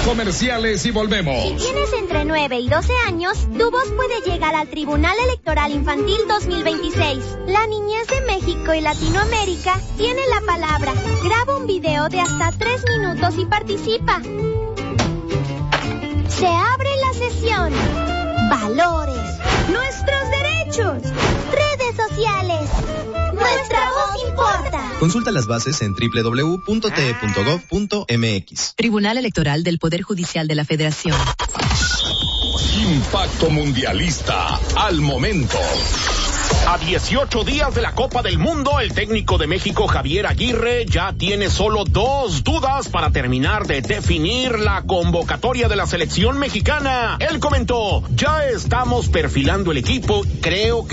comerciales y volvemos. Si tienes entre 9 y 12 años, tu voz puede llegar al Tribunal Electoral Infantil 2026. La niñez de México y Latinoamérica tiene la palabra. Graba un video de hasta 3 minutos y participa. Se abre la sesión. Valores. Nuestros derechos. Redes sociales. Nuestra voz importa. Consulta las bases en www.te.gov.mx. Tribunal Electoral del Poder Judicial de la Federación. Impacto Mundialista al momento. A 18 días de la Copa del Mundo, el técnico de México, Javier Aguirre, ya tiene solo 2 dudas para terminar de definir la convocatoria de la selección mexicana. Él comentó: ya estamos perfilando el equipo, creo que